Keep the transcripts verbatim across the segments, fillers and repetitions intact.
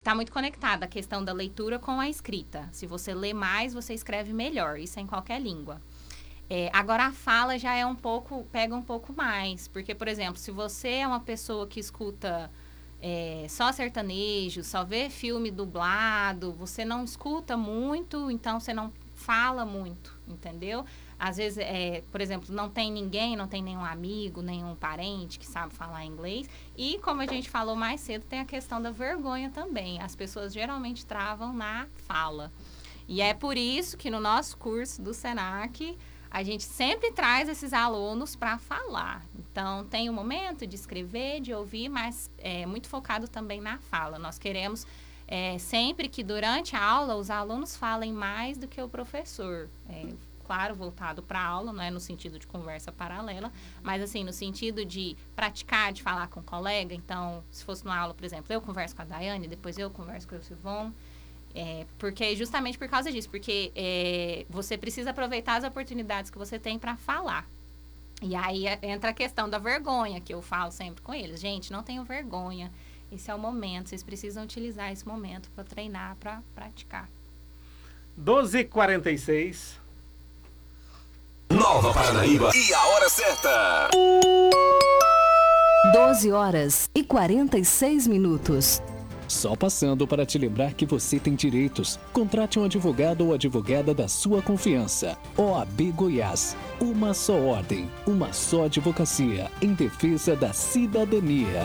está muito conectada a questão da leitura com a escrita. Se você lê mais, você escreve melhor. Isso é em qualquer língua. É, agora, a fala já é um pouco, pega um pouco mais. Porque, por exemplo, se você é uma pessoa que escuta é, só sertanejo, só vê filme dublado, você não escuta muito, então você não fala muito, entendeu? Às vezes, é, por exemplo, não tem ninguém, não tem nenhum amigo, nenhum parente que sabe falar inglês. E, como a gente falou mais cedo, tem a questão da vergonha também. As pessoas geralmente travam na fala. E é por isso que no nosso curso do Senac, a gente sempre traz esses alunos para falar. Então, tem o momento de escrever, de ouvir, mas é muito focado também na fala. Nós queremos é, sempre que durante a aula os alunos falem mais do que o professor. É, claro, voltado para a aula, não é no sentido de conversa paralela, mas assim, no sentido de praticar, de falar com o colega. Então, se fosse numa aula, por exemplo, eu converso com a Daiane, depois eu converso com o Silvon. É, porque justamente por causa disso, porque é, você precisa aproveitar as oportunidades que você tem para falar. E aí entra a questão da vergonha, que eu falo sempre com eles. Gente, não tenham vergonha, esse é o momento, vocês precisam utilizar esse momento para treinar, para praticar. doze e quarenta e seis. Nova Paranaíba e a hora certa. doze horas e quarenta e seis minutos. Só passando para te lembrar que você tem direitos. Contrate um advogado ou advogada da sua confiança. O A B Goiás. Uma só ordem, uma só advocacia em defesa da cidadania.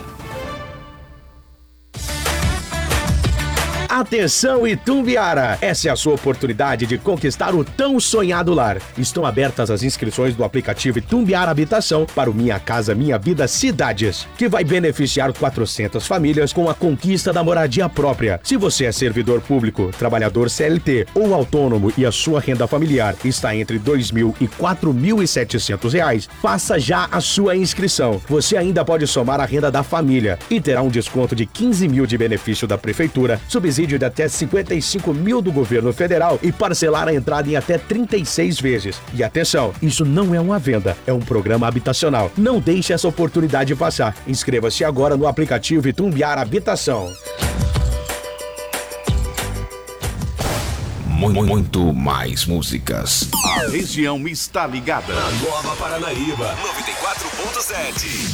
Atenção, Itumbiara! Essa é a sua oportunidade de conquistar o tão sonhado lar. Estão abertas as inscrições do aplicativo Itumbiara Habitação para o Minha Casa Minha Vida Cidades, que vai beneficiar quatrocentas famílias com a conquista da moradia própria. Se você é servidor público, trabalhador C L T ou autônomo e a sua renda familiar está entre dois mil e quatro mil e setecentos reais, faça já a sua inscrição. Você ainda pode somar a renda da família e terá um desconto de quinze mil de benefício da prefeitura, subsídio de até cinquenta e cinco mil do governo federal e parcelar a entrada em até trinta e seis vezes. E atenção, isso não é uma venda, é um programa habitacional. Não deixe essa oportunidade passar. Inscreva-se agora no aplicativo Itumbiara Habitação. Muito mais músicas. A região está ligada. Na Nova Paranaíba, noventa e quatro ponto sete.